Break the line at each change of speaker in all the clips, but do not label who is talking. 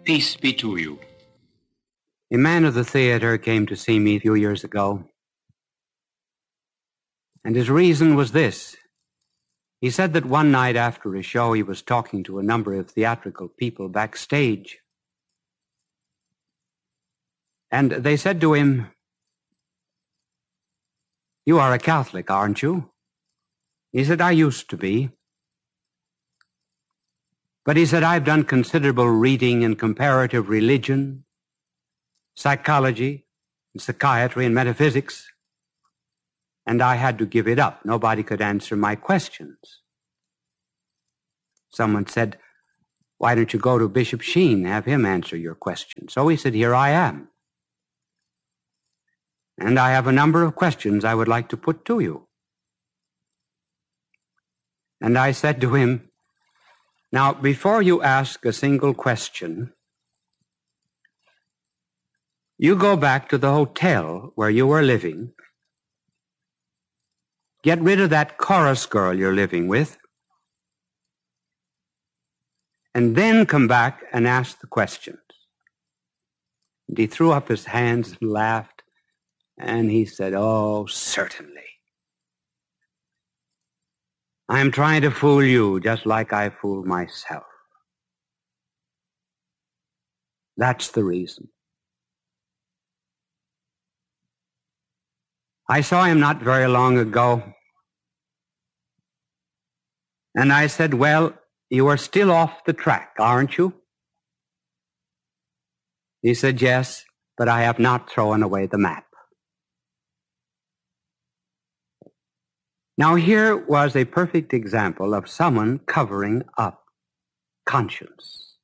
Peace be to you.
A man of the theater came to see me a few years ago, and his reason was this. He said that one night after a show he was talking to a number of theatrical people backstage, and they said to him, "You are a Catholic, aren't you?" He said, "I used to be." But he said, "I've done considerable reading in comparative religion, psychology, and psychiatry, and metaphysics, and I had to give it up. Nobody could answer my questions." Someone said, "Why don't you go to Bishop Sheen, have him answer your questions?" So he said, "Here I am. And I have a number of questions I would like to put to you." And I said to him, "Now, before you ask a single question, you go back to the hotel where you were living, get rid of that chorus girl you're living with, and then come back and ask the questions." And he threw up his hands and laughed, and he said, "Oh, certainly. I'm trying to fool you just like I fooled myself. That's the reason." I saw him not very long ago, and I said, "Well, you are still off the track, aren't you?" He said, "Yes, but I have not thrown away the map." Now here was a perfect example of someone covering up conscience.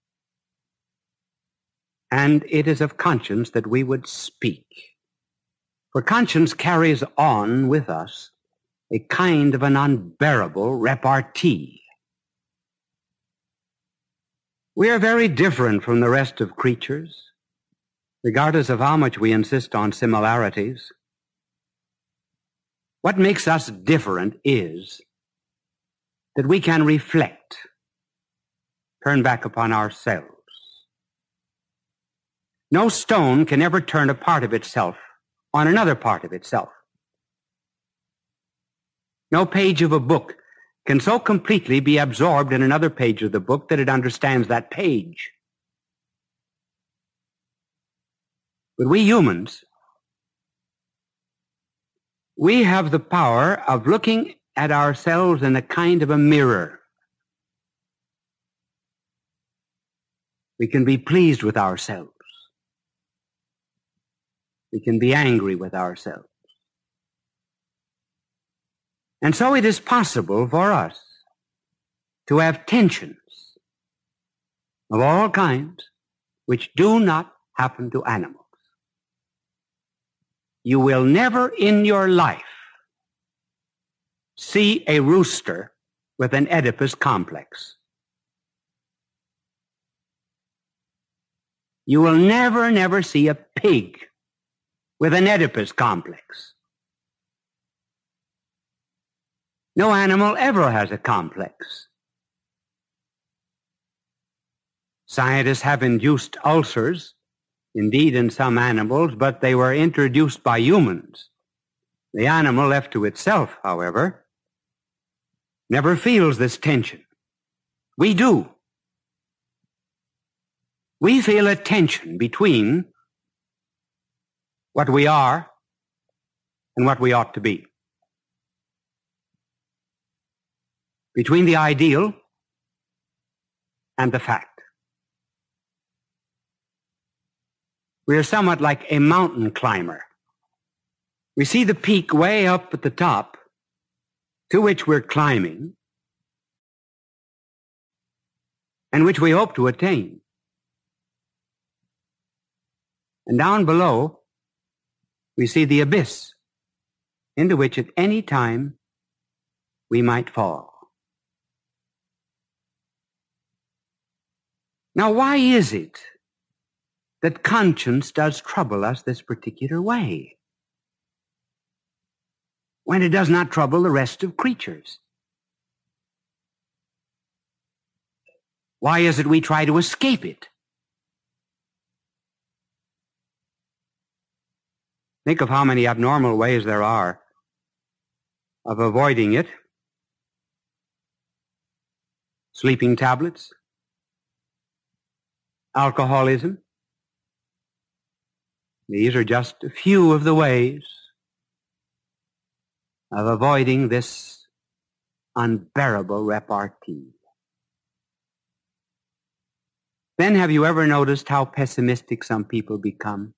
And it is of conscience that we would speak. For conscience carries on with us a kind of an unbearable repartee. We are very different from the rest of creatures, regardless of how much we insist on similarities. What makes us different is that we can reflect, turn back upon ourselves. No stone can ever turn a part of itself on another part of itself. No page of a book can so completely be absorbed in another page of the book that it understands that page. But we humans, we have the power of looking at ourselves in a kind of a mirror. We can be pleased with ourselves. We can be angry with ourselves. And so it is possible for us to have tensions of all kinds which do not happen to animals. You will never in your life see a rooster with an Oedipus complex. You will never see a pig with an Oedipus complex. No animal ever has a complex. Scientists have induced ulcers, indeed in some animals, but they were introduced by humans. The animal left to itself, however, never feels this tension. We do. We feel a tension between what we are and what we ought to be. Between the ideal and the fact. We are somewhat like a mountain climber. We see the peak way up at the top to which we're climbing and which we hope to attain. And down below, we see the abyss into which at any time we might fall. Now, why is it that conscience does trouble us this particular way when it does not trouble the rest of creatures? Why is it we try to escape it Think of how many abnormal ways there are of avoiding it. Sleeping tablets, alcoholism. These are just a few of the ways of avoiding this unbearable repartee. Then have you ever noticed how pessimistic some people become?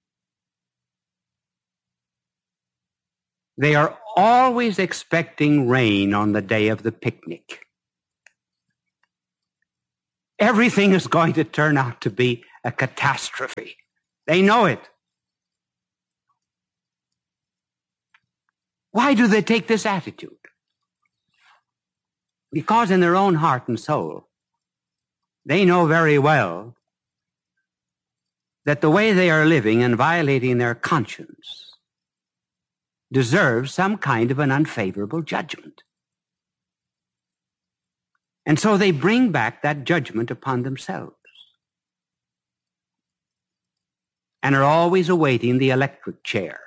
They are always expecting rain on the day of the picnic. Everything is going to turn out to be a catastrophe. They know it. Why do they take this attitude? Because in their own heart and soul, they know very well that the way they are living and violating their conscience deserves some kind of an unfavorable judgment. And so they bring back that judgment upon themselves and are always awaiting the electric chair.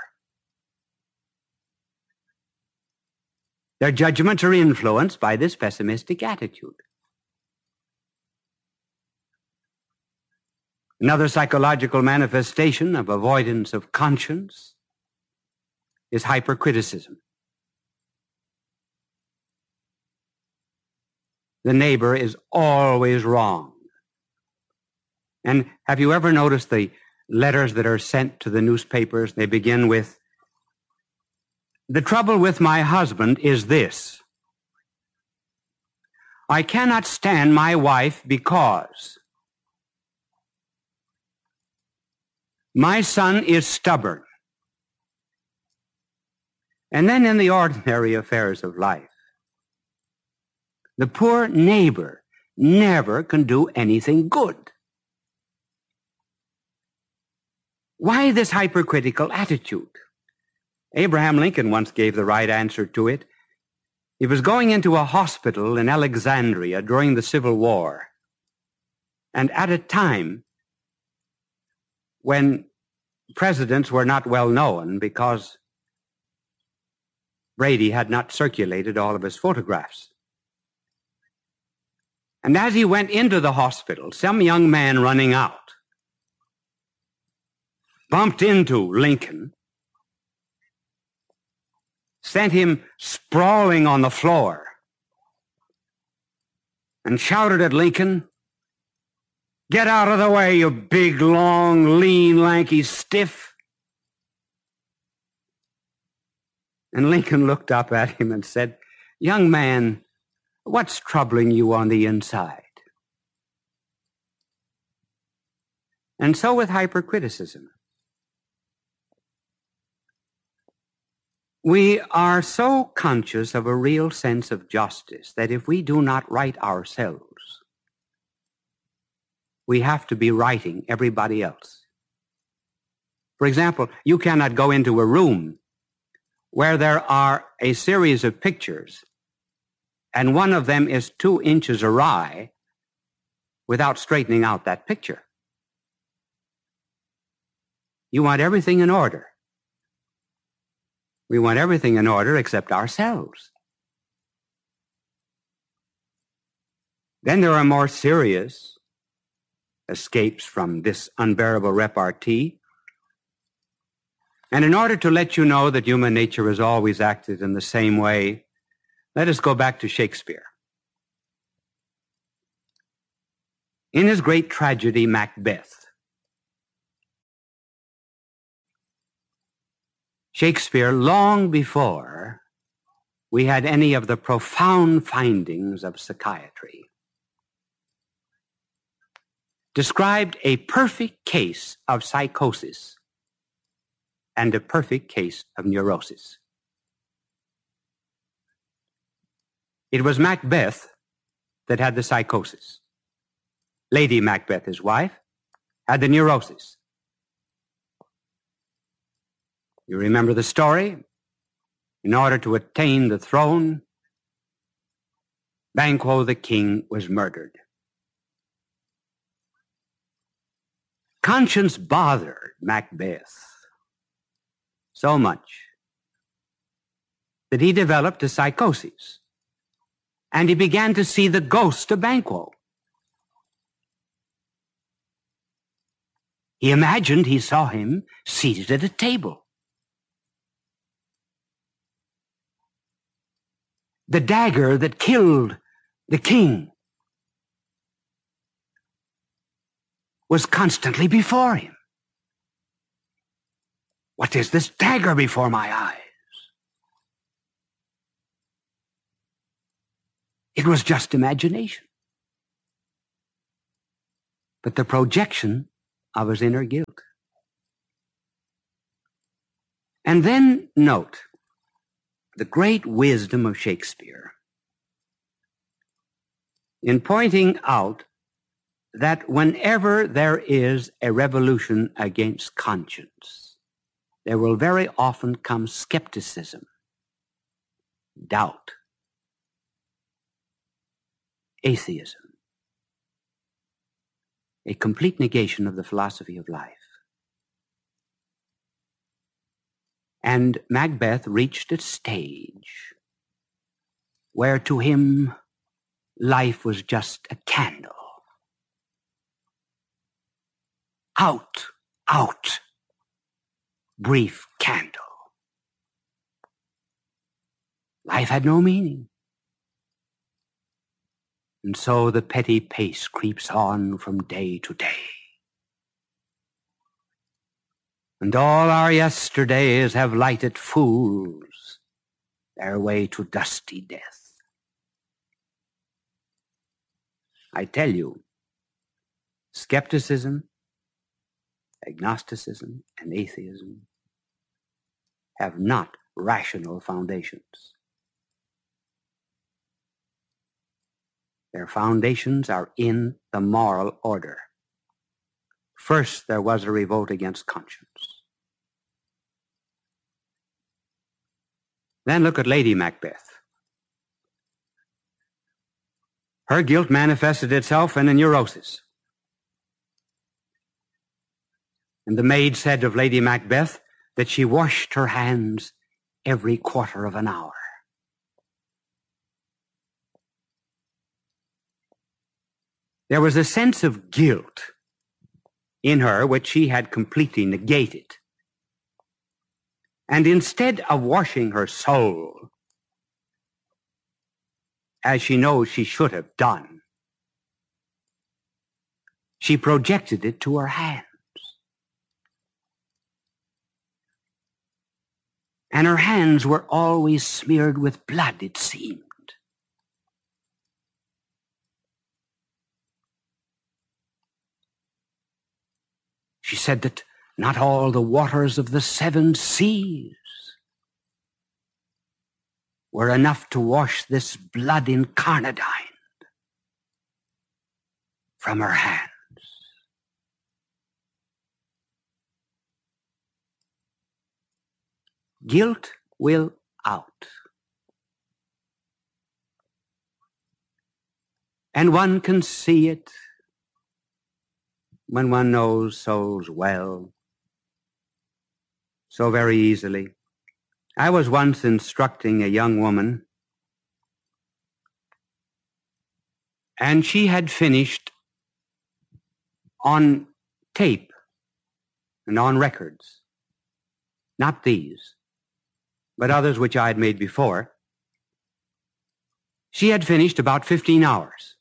Their judgments are influenced by this pessimistic attitude. Another psychological manifestation of avoidance of conscience is hypercriticism. The neighbor is always wrong. And have you ever noticed the letters that are sent to the newspapers? They begin with, "The trouble with my husband is this. I cannot stand my wife because my son is stubborn." And then in the ordinary affairs of life, the poor neighbor never can do anything good. Why this hypercritical attitude? Abraham Lincoln once gave the right answer to it. He was going into a hospital in Alexandria during the Civil War, and at a time when presidents were not well known because Brady had not circulated all of his photographs. And as he went into the hospital, some young man running out bumped into Lincoln, sent him sprawling on the floor, and shouted at Lincoln, "Get out of the way, you big, long, lean, lanky stiff." And Lincoln looked up at him and said, "Young man, what's troubling you on the inside?" And so with hypercriticism. We are so conscious of a real sense of justice that if we do not right ourselves, we have to be righting everybody else. For example, you cannot go into a room where there are a series of pictures and one of them is 2 inches awry without straightening out that picture. You want everything in order. We want everything in order except ourselves. Then there are more serious escapes from this unbearable repartee. And in order to let you know that human nature has always acted in the same way, let us go back to Shakespeare. In his great tragedy, Macbeth, Shakespeare, long before we had any of the profound findings of psychiatry, described a perfect case of psychosis and a perfect case of neurosis. It was Macbeth that had the psychosis. Lady Macbeth, his wife, had the neurosis. You remember the story? In order to attain the throne, Banquo the king was murdered. Conscience bothered Macbeth so much that he developed a psychosis, and he began to see the ghost of Banquo. He imagined he saw him seated at a table. The dagger that killed the king was constantly before him. What is this dagger before my eyes? It was just imagination, but the projection of his inner guilt. And then note the great wisdom of Shakespeare in pointing out that whenever there is a revolution against conscience, there will very often come skepticism, doubt, atheism, a complete negation of the philosophy of life. And Macbeth reached a stage where to him life was just a candle. Out, out, brief candle. Life had no meaning. And so the petty pace creeps on from day to day. And all our yesterdays have lighted fools their way to dusty death. I tell you, skepticism, agnosticism, and atheism have not rational foundations. Their foundations are in the moral order. First, there was a revolt against conscience. Then look at Lady Macbeth. Her guilt manifested itself in a neurosis. And the maid said of Lady Macbeth that she washed her hands every quarter of an hour. There was a sense of guilt in her which she had completely negated. And instead of washing her soul, as she knows she should have done, she projected it to her hands. And her hands were always smeared with blood, it seemed. She said that not all the waters of the 7 seas were enough to wash this blood incarnadine from her hands. Guilt will out. And one can see it when one knows souls well, so very easily. I was once instructing a young woman, and she had finished on tape and on records, not these, but others which I had made before. She had finished about 15 hours.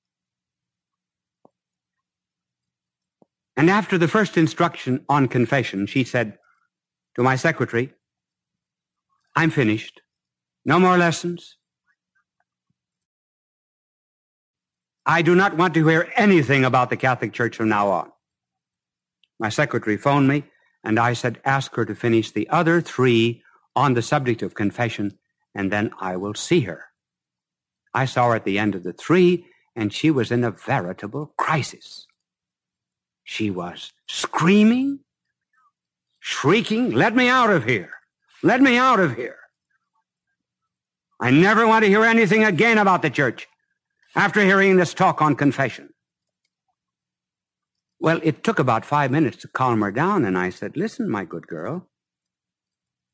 And after the first instruction on confession, she said to my secretary, "I'm finished. No more lessons. I do not want to hear anything about the Catholic Church from now on." My secretary phoned me, and I said, "Ask her to finish the other 3 on the subject of confession, and then I will see her." I saw her at the end of the 3, and she was in a veritable crisis. She was screaming, shrieking, "Let me out of here! Let me out of here! I never want to hear anything again about the church after hearing this talk on confession." Well, it took about 5 minutes to calm her down, and I said, "Listen, my good girl,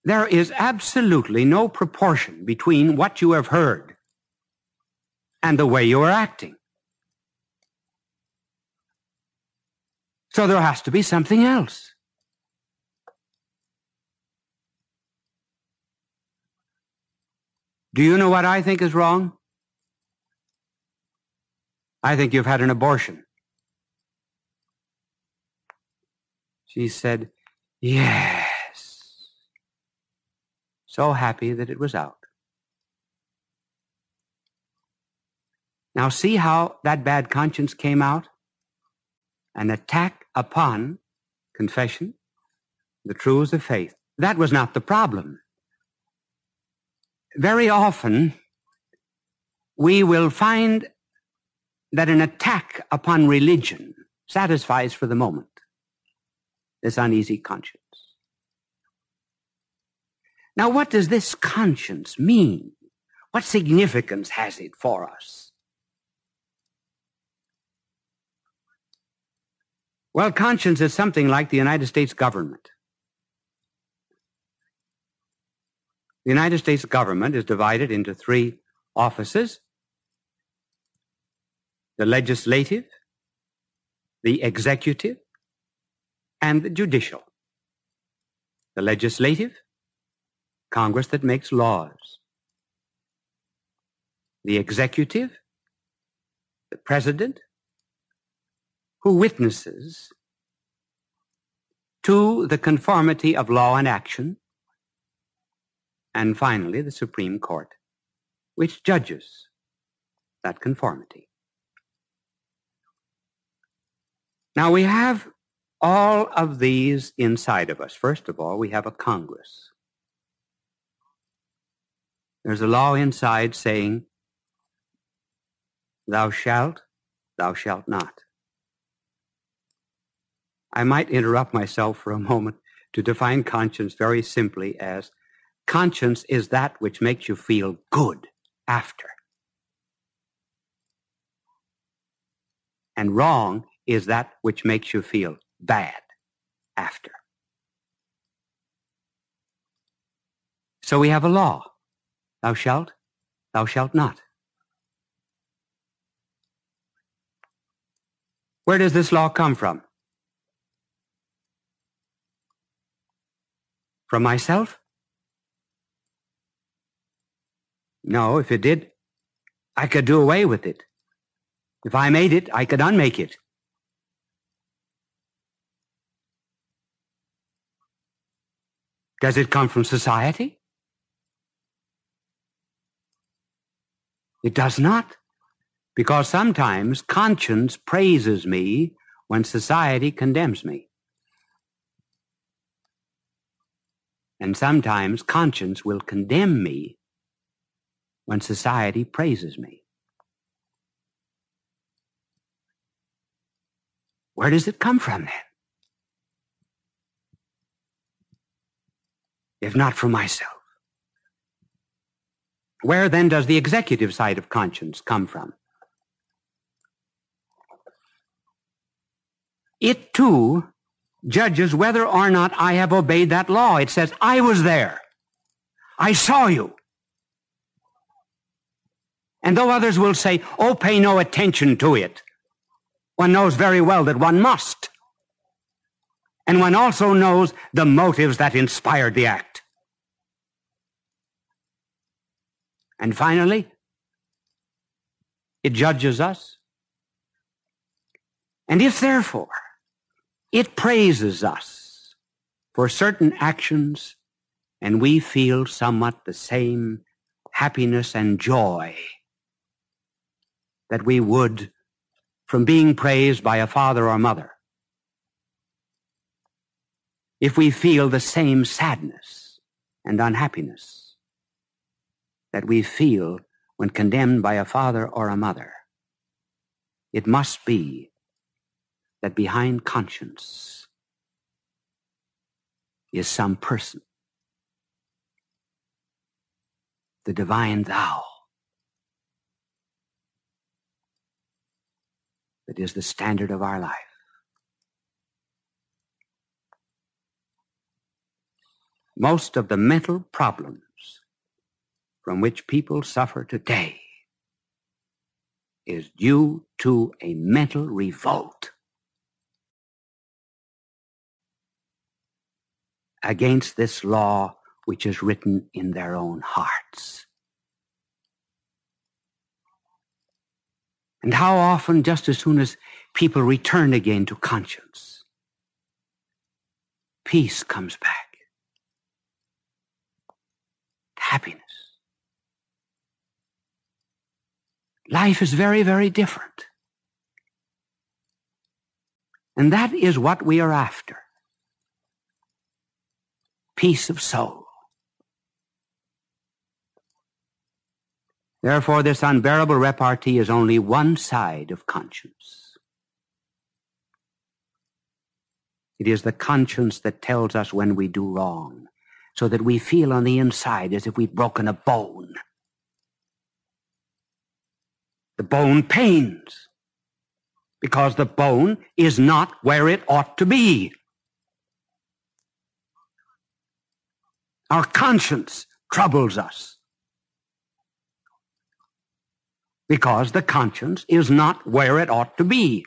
There is absolutely no proportion between what you have heard and the way you are acting. So there has to be something else. Do you know what I think is wrong? I think you've had an abortion. She said, yes. So happy that it was out. Now see how that bad conscience came out? An attack upon confession, the truths of faith. That was not the problem. Very often, we will find that an attack upon religion satisfies for the moment this uneasy conscience. Now, what does this conscience mean? What significance has it for us? Well, conscience is something like the United States government. The United States government is divided into three offices: the legislative, the executive, and the judicial. The legislative, Congress that makes laws. The executive, the president, who witnesses to the conformity of law and action. And finally, the Supreme Court, which judges that conformity. Now, we have all of these inside of us. First of all, we have a Congress. There's a law inside saying, thou shalt not. I might interrupt myself for a moment to define conscience very simply as conscience is that which makes you feel good after. And wrong is that which makes you feel bad after. So we have a law. Thou shalt not. Where does this law come from? From myself? No, if it did, I could do away with it. If I made it, I could unmake it. Does it come from society? It does not, because sometimes conscience praises me when society condemns me. And sometimes conscience will condemn me when society praises me. Where does it come from then? If not from myself. Where then does the executive side of conscience come from? It too judges whether or not I have obeyed that law. It says, I was there. I saw you. And though others will say, oh, pay no attention to it, one knows very well that one must. And one also knows the motives that inspired the act. And finally, it judges us. And if therefore it praises us for certain actions and we feel somewhat the same happiness and joy that we would from being praised by a father or mother, if we feel the same sadness and unhappiness that we feel when condemned by a father or a mother, it must be that behind conscience is some person, the divine thou, that is the standard of our life. most of the mental problems from which people suffer today is due to a mental revolt against this law which is written in their own hearts. And how often, just as soon as people return again to conscience, peace comes back, happiness. Life is very, very different. And that is what we are after. Peace of soul. Therefore, this unbearable repartee is only one side of conscience. It is the conscience that tells us when we do wrong, so that we feel on the inside as if we've broken a bone. The bone pains, because the bone is not where it ought to be. Our conscience troubles us, because the conscience is not where it ought to be.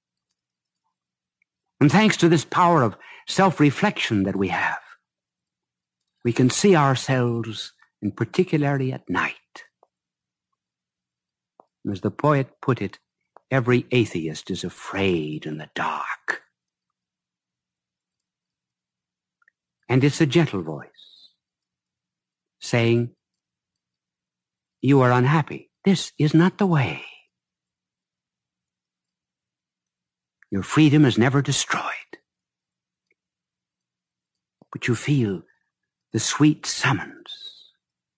And thanks to this power of self-reflection that we have, we can see ourselves, and particularly at night. As the poet put it, every atheist is afraid in the dark. And it's a gentle voice saying, you are unhappy. This is not the way. Your freedom is never destroyed. But you feel the sweet summons.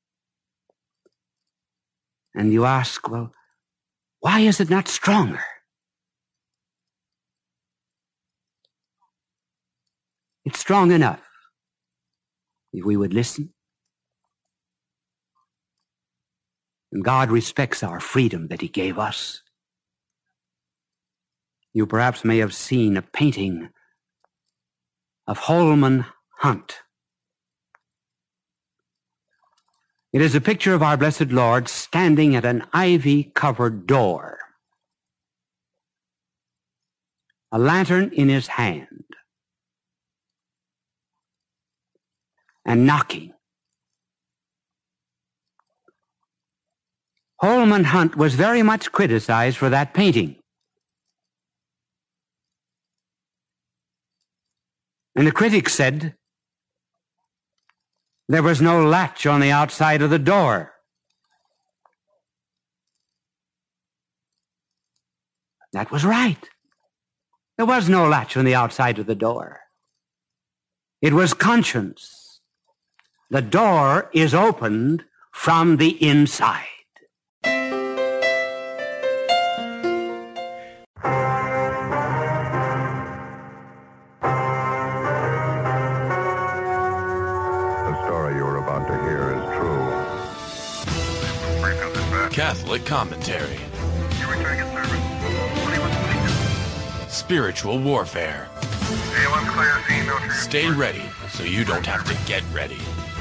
And you ask, well, why is it not stronger? It's strong enough if we would listen. And God respects our freedom that He gave us. You perhaps may have seen a painting of Holman Hunt. It is a picture of our blessed Lord standing at an ivy-covered door, a lantern in His hand, and knocking. Holman Hunt was very much criticized for that painting. And the critics said there was no latch on the outside of the door. That was right. There was no latch on the outside of the door. It was conscience. The door is opened from the inside.
Catholic commentary. Spiritual warfare. Stay ready so you don't have to get ready.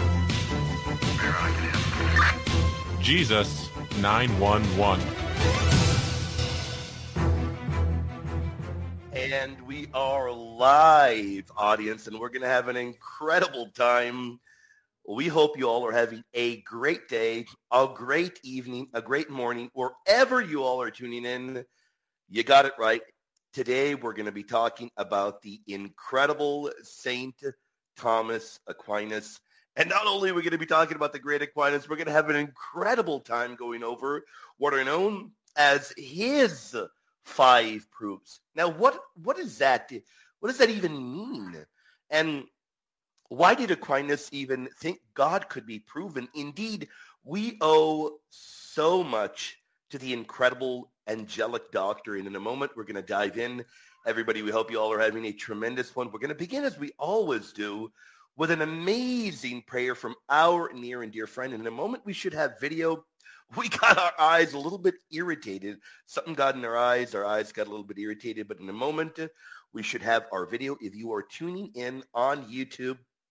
Jesus 911.
And we are live, audience, and we're going to have an incredible time. We hope you all are having a great day, a great evening, a great morning, wherever you all are tuning in. You got it right. Today, we're going to be talking about the incredible Saint Thomas Aquinas. And not only are we going to be talking about the great Aquinas, we're going to have an incredible time going over what are known as his 5 proofs. Now, what is that? What does that even mean? And why did Aquinas even think God could be proven? Indeed, we owe so much to the incredible angelic doctrine. In a moment, we're going to dive in. Everybody, we hope you all are having a tremendous one. We're going to begin, as we always do, with an amazing prayer from our near and dear friend. In a moment, we should have video. We got our eyes a little bit irritated. Something got in our eyes. Our eyes got a little bit irritated. But in a moment, we should have our video. If you are tuning in on YouTube,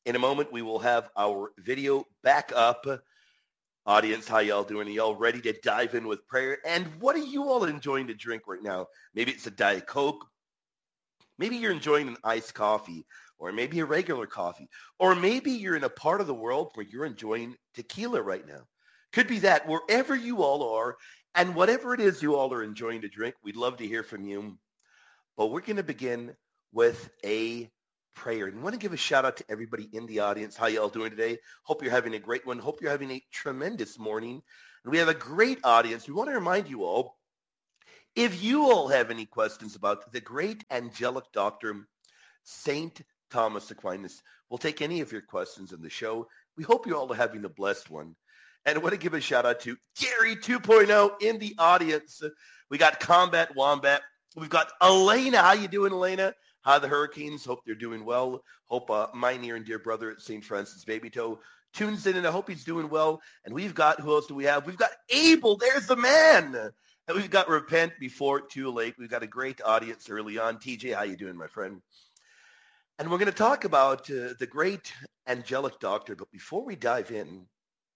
In a moment, we will have our video back up. Audience, how y'all doing? Are y'all ready to dive in with prayer? And what are you all enjoying to drink right now? Maybe it's a Diet Coke. Maybe you're enjoying an iced coffee, or maybe a regular coffee, or maybe you're in a part of the world where you're enjoying tequila right now. Could be that. Wherever you all are, and whatever it is you all are enjoying to drink, we'd love to hear from you. But we're going to begin with a prayer. And I want to give a shout out to everybody in the audience. How y'all doing today? Hope you're having a great one. Hope you're having a tremendous morning. And we have a great audience. We want to remind you all, if you all have any questions about the great angelic doctor, St. Thomas Aquinas, we'll take any of your questions in the show. We hope you all are having a blessed one. And I want to give a shout out to Gary 2.0 in the audience. We got Combat Wombat. We've got Elena. How you doing, Elena? How are the Hurricanes? Hope they're doing well. Hope my near and dear brother at St. Francis Baby Toe tunes in, and I hope he's doing well. And we've got, who else do we have? We've got Abel. There's the man. And we've got Repent Before Too Late. We've got a great audience early on. TJ, how you doing, my friend? And we're going to talk about the great angelic doctor. But before we dive in,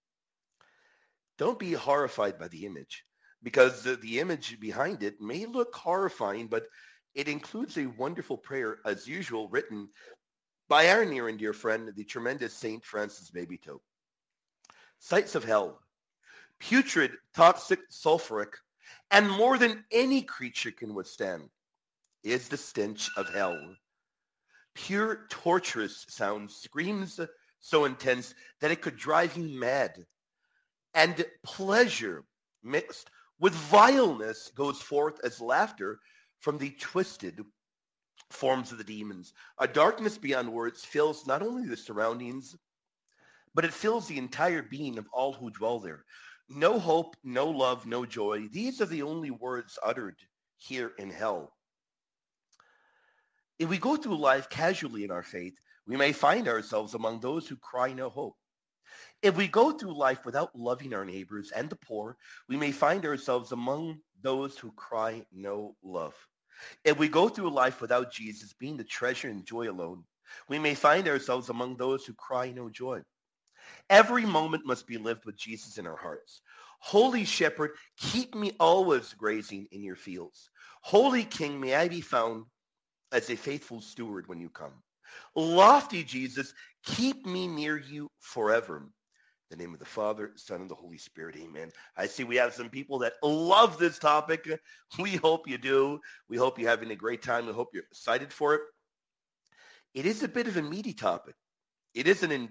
don't be horrified by the image, because the image behind it may look horrifying, but it includes a wonderful prayer, as usual, written by our near and dear friend, the tremendous St. Francis Baby Toe. Sights of hell, putrid, toxic, sulfuric, and more than any creature can withstand, is the stench of hell. Pure, torturous sound, screams so intense that it could drive you mad. And pleasure mixed with vileness goes forth as laughter from the twisted forms of the demons. A darkness beyond words fills not only the surroundings, but it fills the entire being of all who dwell there. No hope, no love, no joy. These are the only words uttered here in hell. If we go through life casually in our faith, we may find ourselves among those who cry no hope. If we go through life without loving our neighbors and the poor, we may find ourselves among those who cry no love. If we go through life without Jesus being the treasure and joy alone, we may find ourselves among those who cry no joy. Every moment must be lived with Jesus in our hearts. Holy Shepherd, keep me always grazing in your fields. Holy King, may I be found as a faithful steward when you come. Lofty Jesus, keep me near you forever. In the name of the Father, Son, and the Holy Spirit, amen. I see we have some people that love this topic. We hope you do. We hope you're having a great time. We hope you're excited for it. It is a bit of a meaty topic. It is it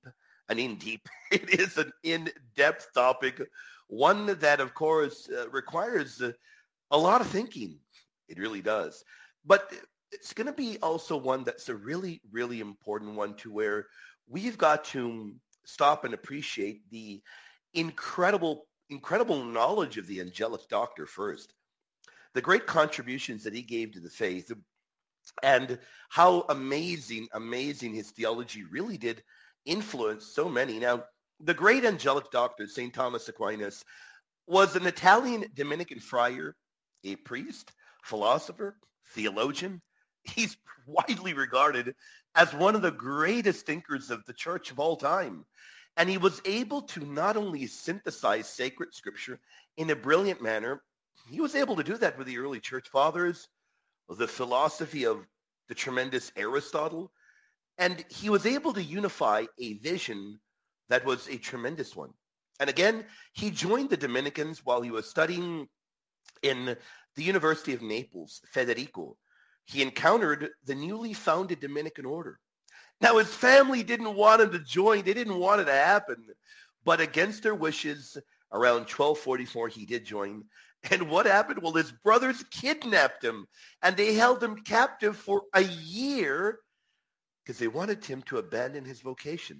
is an in-depth topic, one that, of course, requires a lot of thinking. It really does. But it's going to be also one that's a really, really important one, to where we've got to stop and appreciate the incredible knowledge of the angelic doctor first, the great contributions that he gave to the faith, and how amazing his theology really did influence so many. Now, the great angelic doctor, St. Thomas Aquinas, was an Italian Dominican friar, a priest, philosopher, theologian. He's widely regarded as one of the greatest thinkers of the church of all time. And he was able to not only synthesize sacred scripture in a brilliant manner, he was able to do that with the early church fathers, the philosophy of the tremendous Aristotle, and he was able to unify a vision that was a tremendous one. And again, he joined the Dominicans while he was studying in the University of Naples, Federico. He encountered the newly founded Dominican order. Now, his family didn't want him to join. They didn't want it to happen. But against their wishes, around 1244, he did join. And what happened? Well, his brothers kidnapped him, and they held him captive for a year because they wanted him to abandon his vocation.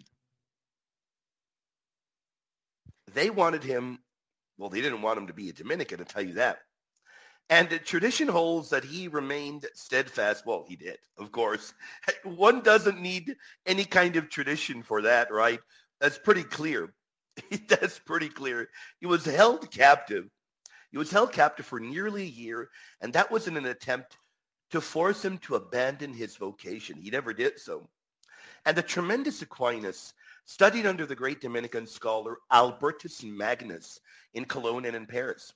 They wanted him, well, they didn't want him to be a Dominican, I'll tell you that. And the tradition holds that he remained steadfast. Well, he did, of course. One doesn't need any kind of tradition for that, right? That's pretty clear. That's pretty clear. He was held captive. He was held captive for nearly a year, and that was in an attempt to force him to abandon his vocation. He never did so. And the tremendous Aquinas studied under the great Dominican scholar Albertus Magnus in Cologne and in Paris.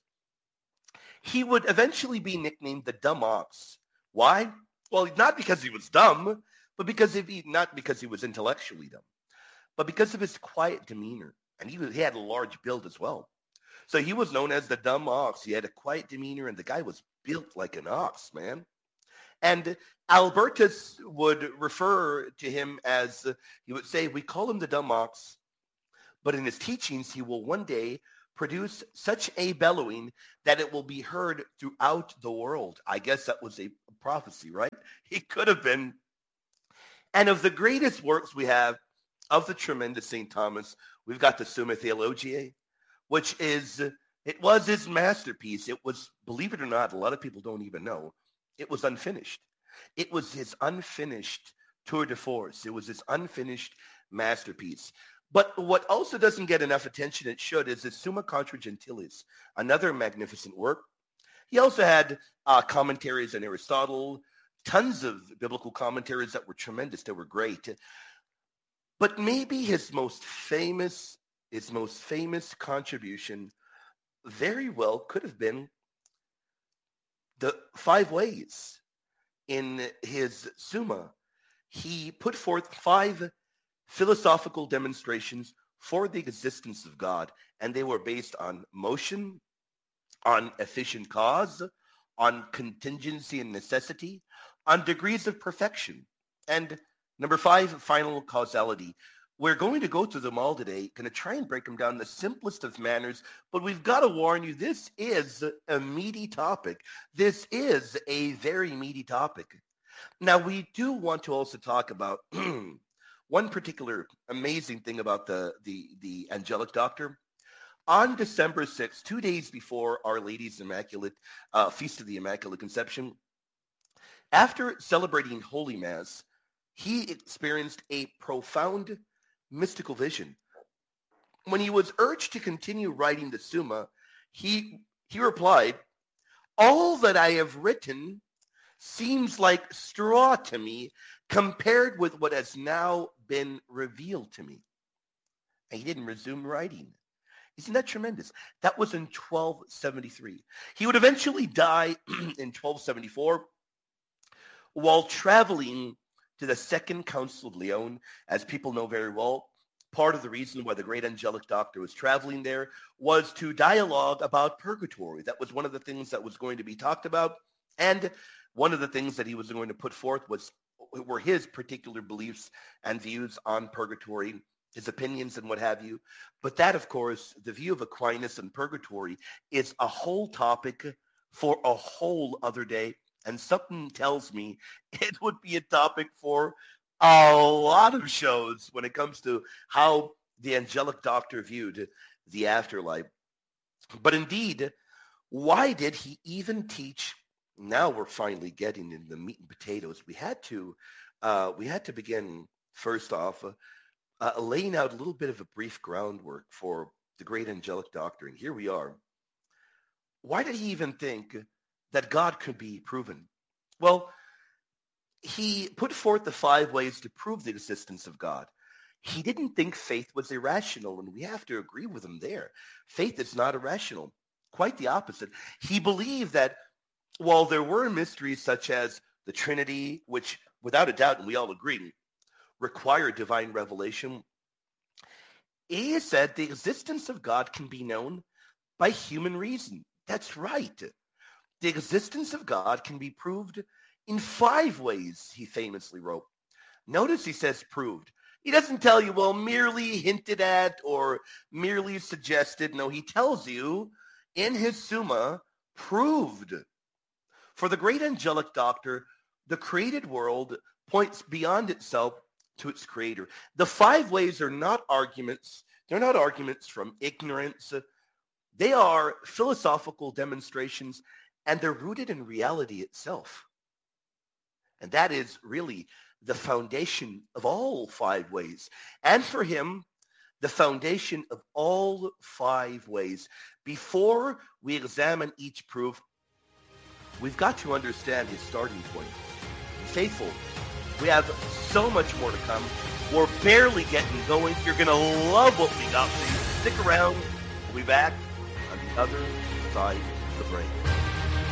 He would eventually be nicknamed the dumb ox. Why? Well, not because he was dumb, but not because he was intellectually dumb, but because of his quiet demeanor. And he had a large build as well. So he was known as the dumb ox. He had a quiet demeanor, and the guy was built like an ox, man. And Albertus would refer to him as, he would say, we call him the dumb ox, but in his teachings, he will one day produce such a bellowing that it will be heard throughout the world. I guess that was a prophecy, right? He could have been. And of the greatest works we have of the tremendous St. Thomas, we've got the Summa Theologiae, which it was his masterpiece. It was, believe it or not, a lot of people don't even know, it was unfinished. It was his unfinished tour de force. It was his unfinished masterpiece. But what also doesn't get enough attention, it should, is his Summa Contra Gentiles, another magnificent work. He also had commentaries on Aristotle, tons of biblical commentaries that were tremendous, that were great. But maybe his most famous contribution very well could have been the 5 ways. In his Summa, he put forth 5 philosophical demonstrations for the existence of God, and they were based on motion, on efficient cause, on contingency and necessity, on degrees of perfection, and number 5, final causality. We're going to go through them all today, going to try and break them down in the simplest of manners, but we've got to warn you, this is a meaty topic. This is a very meaty topic. Now, we do want to also talk about one particular amazing thing about the Angelic Doctor. On December 6th, 2 days before Our Lady's Immaculate Feast of the Immaculate Conception, after celebrating Holy Mass, he experienced a profound mystical vision. When he was urged to continue writing the Summa, he replied, "All that I have written seems like straw to me compared with what has now been revealed to me." And he didn't resume writing. Isn't that tremendous? That was in 1273. He would eventually die in 1274 while traveling to the Second Council of Lyon. As people know very well, part of the reason why the great Angelic Doctor was traveling there was to dialogue about purgatory. That was one of the things that was going to be talked about. And one of the things that he was going to put forth were his particular beliefs and views on purgatory, his opinions and what have you. But that, of course, the view of Aquinas and purgatory is a whole topic for a whole other day. And something tells me it would be a topic for a lot of shows when it comes to how the Angelic Doctor viewed the afterlife. But indeed, why did he even teach? Now we're finally getting into the meat and potatoes. We had to begin first off laying out a little bit of a brief groundwork for the great Angelic Doctor. And here we are. Why did he even think that God could be proven? Well, he put forth the 5 ways to prove the existence of God. He didn't think faith was irrational, and we have to agree with him there. Faith is not irrational. Quite the opposite. He believed that while there were mysteries such as the Trinity, which without a doubt, and we all agree, require divine revelation, he said the existence of God can be known by human reason. That's right. The existence of God can be proved in 5 ways, he famously wrote. Notice he says proved. He doesn't tell you, well, merely hinted at or merely suggested. No, he tells you in his Summa, proved. For the great Angelic Doctor, the created world points beyond itself to its creator. The 5 ways are not arguments. They're not arguments from ignorance. They are philosophical demonstrations, and they're rooted in reality itself. And that is really the foundation of all 5 ways. And for him, the foundation of all 5 ways. Before we examine each proof, we've got to understand his starting point. Faithful, we have so much more to come. We're barely getting going. You're going to love what we got for you. Stick around. We'll be back on the other side of the break.